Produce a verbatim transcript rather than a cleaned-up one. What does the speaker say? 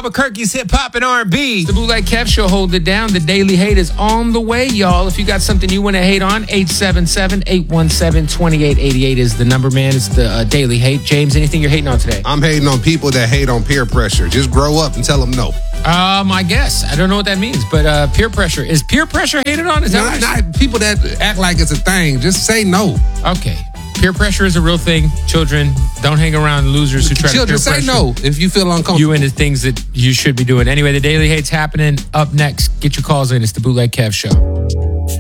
Albuquerque's hip hop and R and B. The Bootleg Kev Show, hold it down. The Daily Hate is on the way, y'all. If you got something you want to hate on, eight seven seven, eight one seven, two eight eight eight is the number, man. It's the uh, Daily Hate. James, anything you're hating on today? I'm hating on people that hate on peer pressure. Just grow up and tell them no. Um, I guess. I don't know what that means, but uh, peer pressure. Is peer pressure hated on? Is that Not, what you're not people that act like it's a thing. Just say no. Okay. Peer pressure is a real thing. Children, don't hang around losers who try Children, to peer say pressure no if you feel uncomfortable. you into things that you should be doing. Anyway, the Daily Hate's happening. Up next, get your calls in. It's the Bootleg Kev Show.